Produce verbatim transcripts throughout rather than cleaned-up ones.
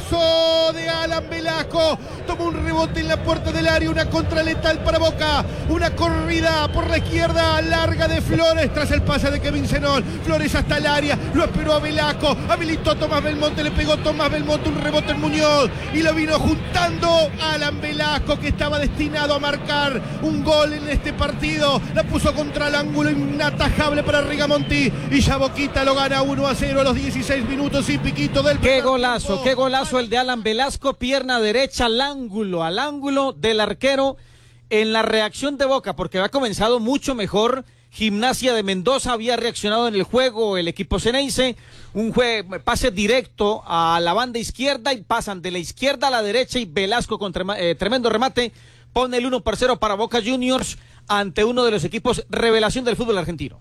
golazo de Alan Velasco. Tomó un rebote en la puerta del área, una contra letal para Boca. Una corrida por la izquierda larga de Flores tras el pase de Kevin Zenón. Flores hasta el área, lo esperó a Velasco. Habilitó Tomás Belmonte, le pegó Tomás Belmonte un rebote en Muñoz. Y lo vino juntando Alan Velasco, que estaba destinado a marcar un gol en este partido. La puso contra el ángulo, inatajable para Rigamonti. Y ya Boquita lo gana uno a cero a los dieciséis minutos y piquito del Qué golazo, tiempo. Qué golazo el de Alan Velasco, pierna derecha al ángulo, al ángulo del arquero en la reacción de Boca, porque había comenzado mucho mejor. Gimnasia de Mendoza había reaccionado en el juego, el equipo ceneice, un jue- pase directo a la banda izquierda y pasan de la izquierda a la derecha y Velasco con trema- eh, tremendo remate pone el uno por cero para Boca Juniors ante uno de los equipos revelación del fútbol argentino.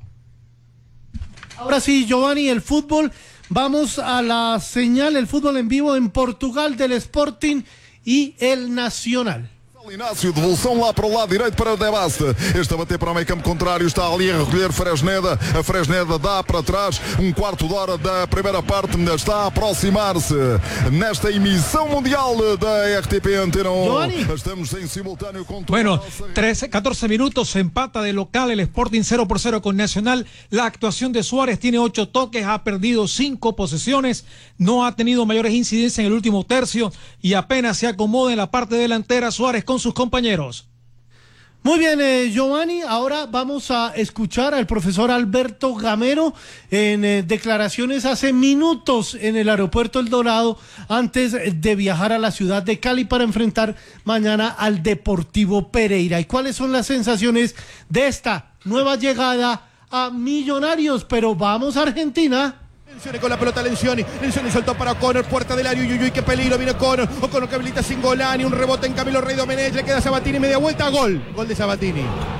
Ahora sí, Giovanni, el fútbol, vamos a la señal, el fútbol en vivo en Portugal del Sporting y el Nacional. Inácio, devolução lá para o lado direito para o Debaste. Este a bater para o meio campo contrário, está ali a recolher Fresneda. A Fresneda dá para trás, um quarto de hora da primeira parte, está a aproximar-se nesta emissão mundial da R T P Antena uno. Estamos en simultáneo con... Bueno, trece, catorce minutos, se empata de local el Sporting cero por cero con Nacional. La actuación de Suárez tiene ocho toques, ha perdido cinco posesiones, no ha tenido mayores incidencias en el último tercio y apenas se acomoda en la parte delantera Suárez con sus compañeros. Muy bien, eh, Giovanni, ahora vamos a escuchar al profesor Alberto Gamero en eh, declaraciones hace minutos en el aeropuerto El Dorado antes de viajar a la ciudad de Cali para enfrentar mañana al Deportivo Pereira. ¿Y cuáles son las sensaciones de esta nueva llegada a Millonarios? Pero vamos a Argentina. Con la pelota Lencioni, Lencioni soltó para O'Connor, puerta del área, uy, uy, qué peligro, viene O'Connor, O'Connor que habilita sin Golani, un rebote en Camilo Rey Domenech, le queda a Sabatini, media vuelta, gol, gol de Sabatini.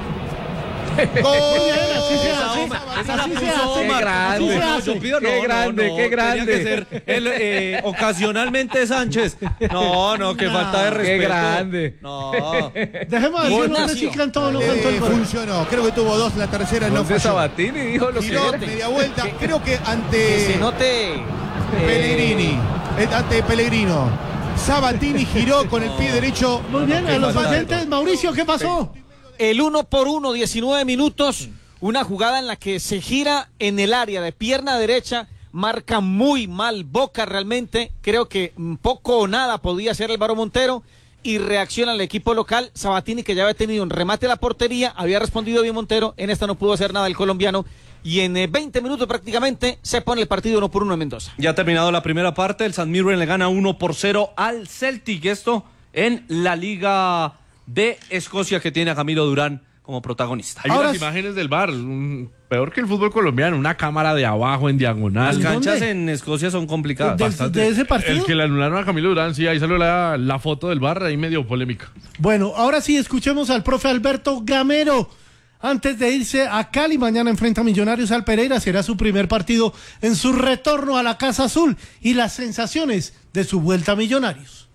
¡Gol! Así se hace, así se hace. Qué grande, no, yo pido, no, qué grande, no, no, qué grande. Tenía que ser el, eh, ocasionalmente Sánchez. No, no, qué No, falta de respeto. Qué grande. No. Dejemos de decir, no reciclan todo, no cantó el Eh, gol. funcionó, creo que tuvo dos, la tercera no Gol de falló. Sabatini, dijo lo que Giró, era. media vuelta, creo que Que se ante note Pellegrini, eh, ante Pellegrino, Sabatini giró con el pie derecho. Muy bien, a los oyentes, Mauricio, ¿qué pasó? el uno por uno, diecinueve minutos, una jugada en la que se gira en el área de pierna derecha, marca muy mal Boca realmente, creo que poco o nada podía hacer Álvaro Montero y reacciona el equipo local, Sabatini que ya había tenido un remate a la portería, había respondido bien Montero, en esta no pudo hacer nada el colombiano y en eh, veinte minutos prácticamente se pone el partido uno por uno en Mendoza. Ya ha terminado la primera parte, el San Mirren le gana uno por cero al Celtic, esto en la Liga de Escocia que tiene a Camilo Durán como protagonista. Hay Ahora unas imágenes del bar, un, peor que el fútbol colombiano, una cámara de abajo en diagonal. Las canchas ¿Dónde? en Escocia son complicadas. ¿De, Bastante. de ese partido? El que le anularon a Camilo Durán, sí, ahí salió la, la foto del bar, ahí medio polémica. Bueno, ahora sí, escuchemos al profe Alberto Gamero. Antes de irse a Cali, mañana enfrenta a Millonarios al Pereira, será su primer partido en su retorno a la Casa Azul y las sensaciones de su vuelta a Millonarios.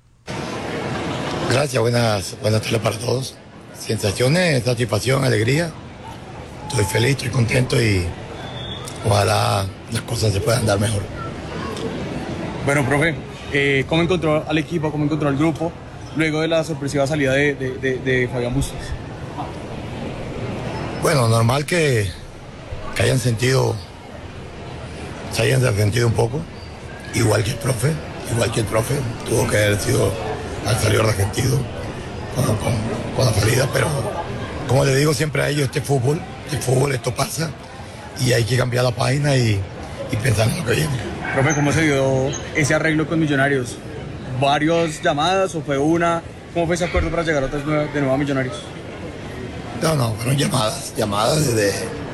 Gracias, buenas, buenas tardes para todos. Sensaciones, satisfacción, alegría. Estoy feliz, estoy contento y ojalá las cosas se puedan dar mejor. Bueno, profe, eh, ¿cómo encontró al equipo, cómo encontró al grupo luego de la sorpresiva salida de, de, de, de Fabián Bustos? Bueno, normal que, que hayan sentido, se hayan sentido un poco, igual que el profe, igual que el profe, tuvo que haber sido al salir arrepentido con, con, con la salida, pero como le digo siempre a ellos, este fútbol, este fútbol, esto pasa y hay que cambiar la página y, y pensar en lo que viene. Profe, ¿cómo se dio ese arreglo con Millonarios? ¿Varias llamadas o fue una? ¿Cómo fue ese acuerdo para llegar otra vez de nuevo a Millonarios? No, no, fueron llamadas, llamadas desde,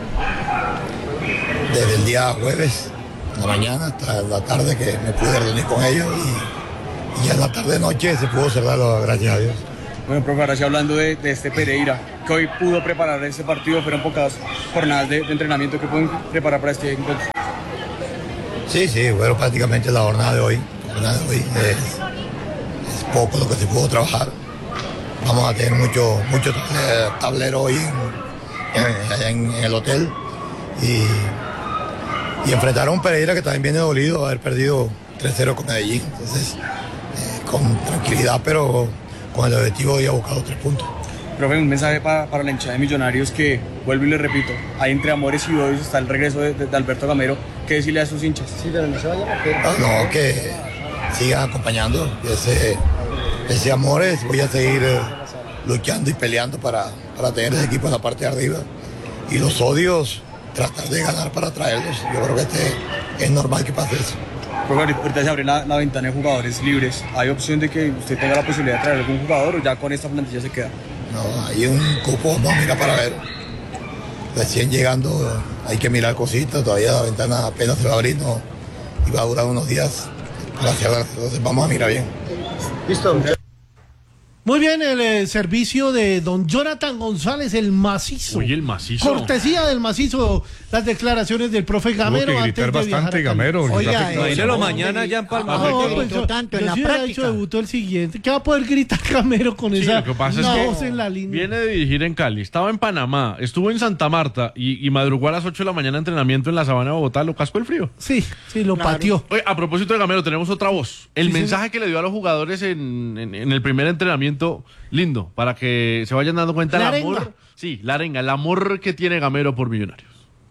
desde el día jueves, en la mañana hasta la tarde que me pude reunir con ellos y, y ya en la tarde-noche se pudo cerrarlo, gracias a Dios. Bueno, profe, ahora sí hablando de, de este Pereira, que hoy pudo preparar este partido, fueron pocas jornadas de, de entrenamiento que pueden preparar para este encuentro. Sí, sí, bueno, prácticamente la jornada de hoy, la jornada de hoy es, es poco lo que se pudo trabajar. Vamos a tener mucho, mucho tablero hoy en, en, en el hotel y, y enfrentar a un Pereira que también viene dolido, haber perdido tres cero con Medellín. Entonces, eh, con tranquilidad, pero con el objetivo de ir a buscar los tres puntos. Profe, un mensaje para, para la hinchada de Millonarios que, vuelvo y le repito, hay entre amores y odios está el regreso de, de, de Alberto Gamero. ¿Qué decirle a sus hinchas? Sí, pero no se vaya a No, no, que sigan acompañando. Ese, ese amores, voy a seguir eh, luchando y peleando para, para tener ese equipo en la parte de arriba. Y los odios, tratar de ganar para traerlos. Yo creo que este, es normal que pase eso. Profe, ahorita se abre la, la ventana de jugadores libres. ¿Hay opción de que usted tenga la posibilidad de traer algún jugador o ya con esta plantilla se queda? No, hay un cupo, no, mira para ver. Recién llegando, hay que mirar cositas, todavía la ventana apenas se va a abrir, no, y va a durar unos días. Gracias, entonces vamos a mirar bien. Listo. Muy bien, el eh, servicio de don Jonathan González, el macizo. Oye, el macizo. Cortesía del macizo, las declaraciones del profe Gamero. Tuvo que gritar antes de bastante viajar a Cali. Gamero. Oiga, Imagínelo mañana ya en Palma. Ah, no, pues yo, tanto en yo la sí hubiera práctica. dicho, debutó el siguiente. ¿Qué va a poder gritar Gamero con Sí, esa lo que pasa una es que voz en la línea? viene de dirigir en Cali, estaba en Panamá, estuvo en Santa Marta y, y madrugó a las ocho de la mañana entrenamiento en la sabana de Bogotá, lo cascó el frío. Sí, sí, lo pateó. Oye, a propósito de Gamero, tenemos otra voz. El Sí, mensaje que le dio a los jugadores en, en- en el primer entrenamiento, lindo, para que se vayan dando cuenta La el amor. arenga. Sí, la arenga, el amor que tiene Gamero por Millonarios.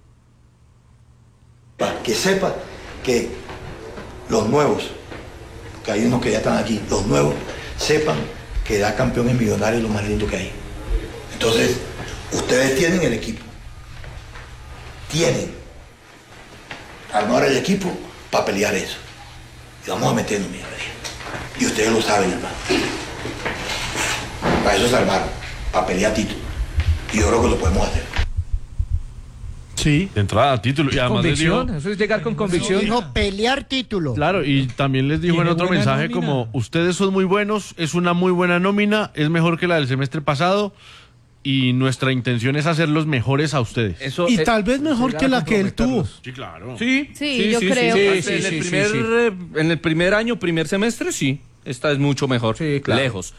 Que sepa que los nuevos, que hay unos que ya están aquí, los nuevos, sepan que da campeón en Millonarios es lo más lindo que hay. Entonces, ustedes tienen el equipo. Tienen. Armar el equipo para pelear eso. Y vamos a meternos, mira. Y ustedes lo saben, hermano. Para eso se armaron, para pelear título. Y yo creo que lo podemos hacer. Sí. De entrada, título. Y además les dijo, Convicción, eso es llegar con convicción. Dijo pelear título. claro, y también les dijo en Tiene otro buena mensaje nómina. como, ustedes son muy buenos, es una muy buena nómina, es mejor que la del semestre pasado y nuestra intención es hacerlos mejores a ustedes. Eso, Y eh, tal vez mejor que la que él tuvo. Sí, claro. Sí, Sí, yo creo. Sí, Sí, en, sí, el sí, primer, sí. eh, en el primer año, primer semestre, sí. Esta es mucho mejor. Sí, claro. Lejos.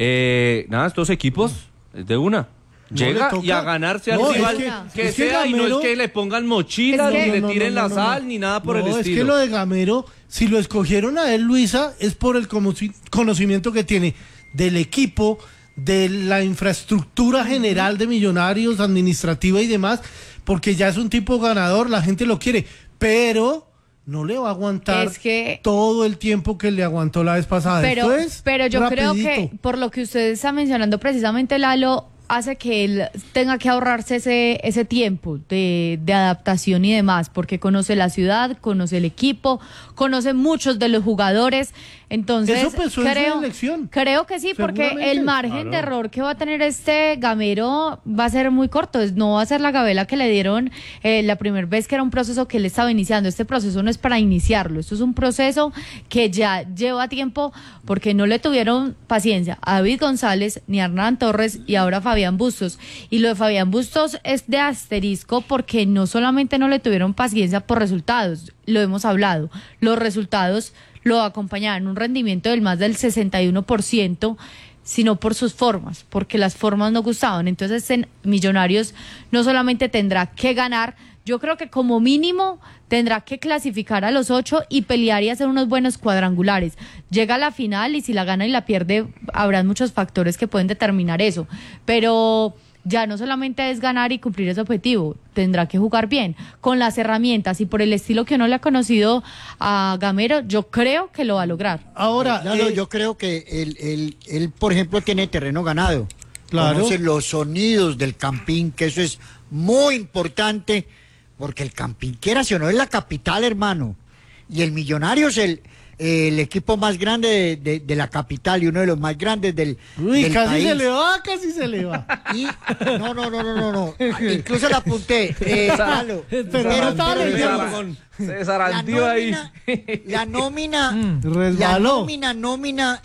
Eh, nada, estos equipos, es de una. No Llega le toca. y a ganarse al No, es rival que- que, es que sea, y no Gamero- es que le pongan mochilas, Es que- ni le No, no, tiren no, la no, sal, no. ni nada por No, el es estilo. que lo de Gamero, si lo escogieron a él, Luisa, es por el conoci- conocimiento que tiene del equipo, de la infraestructura general de Millonarios, administrativa y demás, porque ya es un tipo ganador, la gente lo quiere, pero no le va a aguantar Es que- todo el tiempo que le aguantó la vez pasada. Pero, Esto es pero yo creo que rapidito. por lo que usted está mencionando precisamente, Lalo, hace que él tenga que ahorrarse ese, ese tiempo de, de adaptación y demás, porque conoce la ciudad, conoce el equipo, conoce muchos de los jugadores. Entonces, Eso pensó en su creo, elección. creo que sí, porque Seguramente. el margen de error que va a tener este Gamero va a ser muy corto. Es- No va a ser la gabela que le dieron eh, la primera vez, que era un proceso que él estaba iniciando. Este proceso no es para iniciarlo, esto es un proceso que ya lleva tiempo, porque no le tuvieron paciencia a David González ni a Hernán Torres y ahora a Fabián Bustos. Y lo de Fabián Bustos es de asterisco, porque no solamente no le tuvieron paciencia por resultados, lo hemos hablado, los resultados lo acompañaban un rendimiento del más del sesenta y uno por ciento, sino por sus formas, porque las formas no gustaban. Entonces, en Millonarios no solamente tendrá que ganar, yo creo que como mínimo tendrá que clasificar a los ocho y pelear y hacer unos buenos cuadrangulares. Llega a la final y si la gana y la pierde, habrán muchos factores que pueden determinar eso. Pero ya no solamente es ganar y cumplir ese objetivo, tendrá que jugar bien, con las herramientas y por el estilo que uno le ha conocido a Gamero, yo creo que lo va a lograr. Ahora, Claro, eh, yo creo que él, él, él, por ejemplo, tiene terreno ganado. Claro. Conoce los sonidos del Campín, que eso es muy importante, porque el Campín, quiera o no, es la capital, hermano. Y el Millonarios es el, el equipo más grande de, de- de la capital y uno de los más grandes del, uy, del casi país. se le va, casi se le va. Y, no, no, no, no, no, no. Incluso la apunté. Eh, Lalo. Pero no estaba pero- leyendo. Se la zarandeó ahí. nómina, la nómina, la Resbaló. nómina, nómina,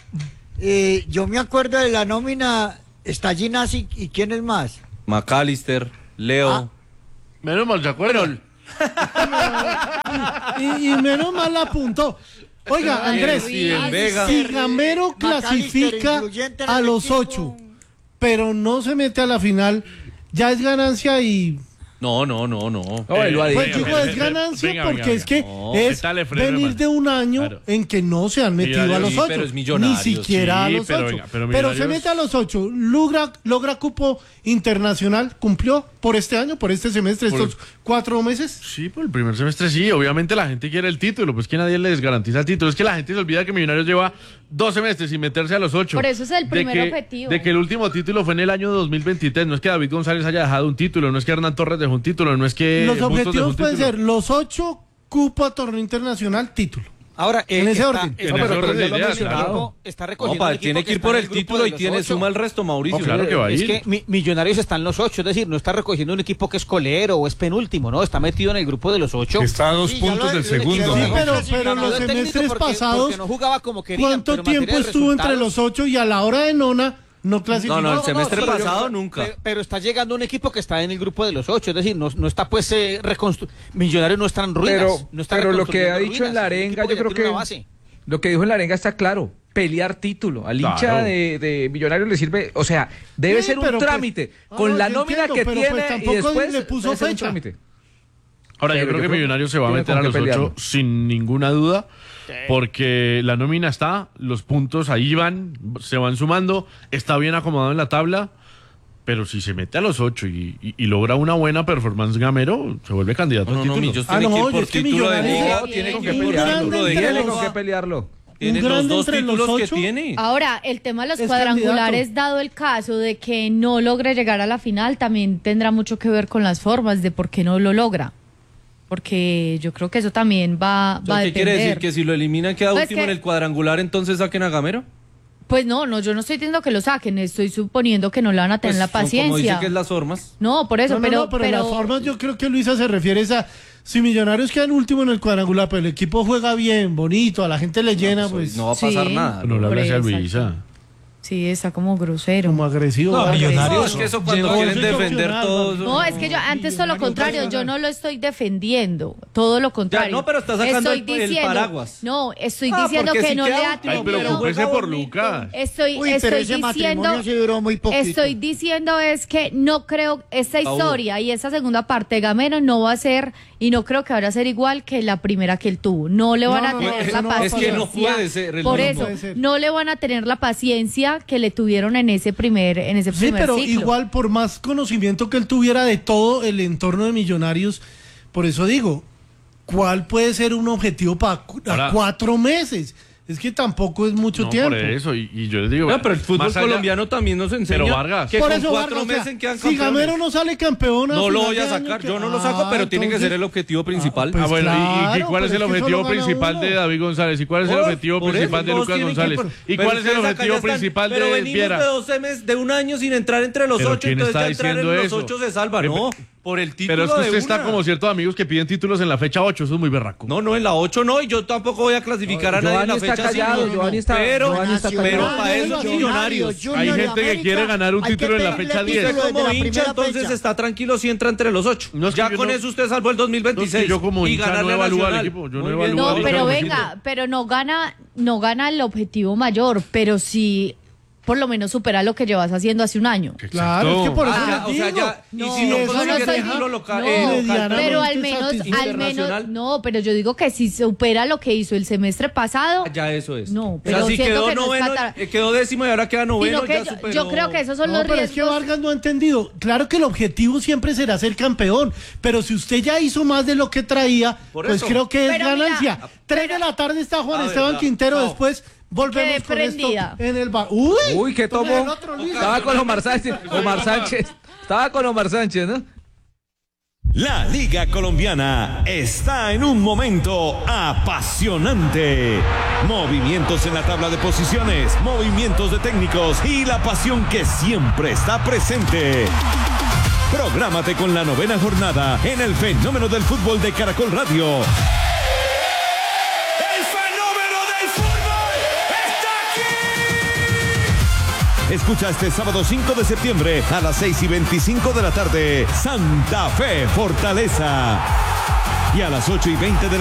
eh, yo me acuerdo de la nómina, está Ginasi y quién es más. McAllister, Leo. Ah. Menos mal, ¿se acuerdan? Y, y menos mal la apuntó. Oiga, Andrés, Steven Vega. si Gamero clasifica influyente en a el los equipo. ocho, pero no se mete a la final, ya es ganancia y No, no, no, no. Eh, Pues venga, digo, venga, es ganancia venga, porque venga, es que no. es Quítale freno, venir hermano. de un año Claro. en que no se han metido a los Millonarios, ocho, sí, pero es ni Millonarios. siquiera Sí, a los pero ocho. venga, pero pero se Millonarios- mete a los ocho, logra, logra cupo internacional, cumplió por este año, por este semestre, Por- estos cuatro meses. Sí, por el primer semestre sí, obviamente la gente quiere el título, pues que nadie les garantiza el título. Es que la gente se olvida que Millonarios lleva dos semestres sin meterse a los ocho. Por eso es el De primer que- objetivo. De que el último título fue en el año dos mil veintitrés. No es que David González haya dejado un título, no es que Hernán Torres dejó un título, no es que Los Bustos dejó objetivos un pueden título. ser los ocho, cupo a torneo internacional, título. Ahora, En ese está, orden. está- En ese pero orden de ya lo ideas, mencionaba, claro. está No, recogiendo pa, un equipo tiene que ir está por en el grupo título de y los tiene ocho. suma el resto, Mauricio. No, claro que va a Es ir. que mi- Millonarios está en los ocho, es decir, no está recogiendo un equipo que es colero o es penúltimo, no, está metido en el grupo de los ocho. Está a dos Sí, ya puntos lo- del sí, segundo. Sí, ¿no? pero, pero No, los de técnico semestres porque- pasados, porque no jugaba como querían, ¿cuánto pero en materia tiempo de estuvo entre resultados- los ocho y a la hora de nona no clasificó? No, no, el semestre pero yo- pasado nunca. Pero, pero está llegando un equipo que está en el grupo de los ocho, es decir, no, no está pues eh, reconstru- Millonarios no están en ruinas. Pero, no está pero lo que ha reconstruyendo dicho en la ruinas, es un arenga, equipo yo ya creo tiene que una base. lo que dijo en la arenga está claro. Pelear título. Al hincha Claro. de, de Millonarios le sirve, o sea, debe Sí, ser un pero pues- trámite. Ah, con no, la yo nómina entiendo, que pero tiene pues y tampoco después le puso debe ser un fecha. trámite. Ahora, yo Pero creo yo que creo Millonarios se va a tiene meter con a qué los pelearlo. ocho sin ninguna duda, porque la nómina está, los puntos ahí van, se van sumando, está bien acomodado en la tabla, pero si se mete a los ocho y, y- y logra una buena performance Gamero, se vuelve candidato No, al no, título. Millos Ah, tiene no, que ir oye, por es que título de Millonarios- liga. No, tiene con qué Un pelearlo. grande Tiene entre con los- qué pelearlo. Tiene un los grande dos entre los títulos que ocho. tiene. Ahora, el tema de los Es cuadrangulares, candidato. dado el caso de que no logre llegar a la final, también tendrá mucho que ver con las formas de por qué no lo logra. Porque yo creo que eso también va, O sea, va a ¿qué quiere depender. decir? ¿Que si lo eliminan queda Pues último que- en el cuadrangular, entonces saquen a Gamero? Pues no, no, yo no estoy diciendo que lo saquen, estoy suponiendo que no le van a tener Pues la son Como paciencia. dice que es las formas. No, por eso, No, no, pero, no, pero, pero, las formas yo creo que Luisa se refiere a si Millonarios quedan último en el cuadrangular, pero el equipo juega bien, bonito, a la gente le llena, pues No va a pasar Sí. nada. No le Por hablas a eso, Luisa. sí, está como grosero. como agresivo. No, ¿verdad? Millonarios- No, es que eso cuando Llegó- quieren soy defender opcional, todo. ¿no? No, es que yo antes todo lo contrario, yo no lo estoy defendiendo, todo lo contrario. no, pero está sacando estoy el- el diciendo, paraguas. No, estoy Ah, diciendo porque que si no queda le ha último, Ay, pero tenido. ocúpese por Lucas. Estoy, Uy, pero estoy ese diciendo, matrimonio sí duró muy poquito. estoy diciendo es que no creo esta Aún. historia y esa segunda parte de Gamero no va a ser y no creo que vaya a ser igual que la primera que él tuvo. No le van No, a no, tener eso la no va a paciencia. Es que no puede ser, el Por no eso, puede ser. no le van a tener la paciencia que le tuvieron en ese primer, en ese Sí, primer pero ciclo. igual por más conocimiento que él tuviera de todo el entorno de Millonarios, por eso digo, ¿cuál puede ser un objetivo para Ahora- cuatro meses? Es que tampoco es mucho No, tiempo. por eso, y, y yo les digo... No, pero el fútbol más allá- colombiano también nos enseña Pero Vargas. que Por con eso, cuatro Vargas, o sea, meses quedan si campeones. Gamero no sale campeón, a No lo final voy a de año, sacar, que- yo no lo Ah, saco, pero tiene que entonces- ser el objetivo principal. pues Ah, bueno, ¿y- ¿y, claro, cuál es pero el es que objetivo solo gana principal uno. de David González? ¿Y cuál es el Por- objetivo por eso principal de todos Lucas tienen que ir González? por- ¿Y Pero cuál es el ustedes acá objetivo ya están- principal pero de venimos Viera? de dos meses, de un año sin entrar entre los ¿Pero ocho, quién entonces está ya entrar en diciendo los eso? ocho se salva. Pero- No, por el título Pero es que usted de está una. como ciertos amigos que piden títulos en la fecha ocho, eso es muy berraco. No, no, en la ocho no, y yo tampoco voy a clasificar a nadie en la Giovanni está fecha callado, cinco. Giovanni está- pero, Giovanni está pero callado. para eso Millonarios, Millonarios. Junior Hay de gente que América, quiere ganar un hay que título en la pedirle fecha diez. título desde Como la hincha, primera entonces fecha. está tranquilo si entra entre los ocho. No, es que ya yo con no- eso usted salvó el dos mil veintiséis. No, es que yo como y hincha ganarle no a evalúo al Nacional. equipo, yo no Muy evalúo bien. No, Ahorita pero lo venga, pero no gana, no gana el objetivo mayor, pero sí por lo menos supera lo que llevas haciendo hace un año. Claro, es que por eso Ah, ya, les o sea, digo. ya, y No, si no eso yo consigue no estoy título di- local, no, eh, local, medianamente pero al menos, satisfecho. al menos, Internacional. no, pero yo digo que si supera lo que hizo el semestre pasado, ya eso es. No, o pero sea, si siento quedó que no es noveno, catar- eh, quedó décimo y ahora queda noveno, sino que ya yo, superó. yo creo que esos son No, los pero riesgos. es que Vargas no ha entendido. Claro que el objetivo siempre será ser campeón, pero si usted ya hizo más de lo que traía, Por pues eso. creo que es Pero mira, ganancia. Tres de la tarde está Juan A ver, Esteban ya, Quintero, chao. después volvemos Quedé con prendida. esto en el bar. Uy, Uy, ¿qué tome tomó? el otro, Luis. Estaba con Omar Sánchez. Omar Sánchez. Estaba con Omar Sánchez, ¿no? La Liga Colombiana está en un momento apasionante. Movimientos en la tabla de posiciones, movimientos de técnicos y la pasión que siempre está presente. Prográmate con la novena jornada en el fenómeno del fútbol de Caracol Radio. ¡El fenómeno del fútbol está aquí! Escucha este sábado cinco de septiembre a las seis y veinticinco de la tarde, Santa Fe Fortaleza. Y a las ocho y veinte de la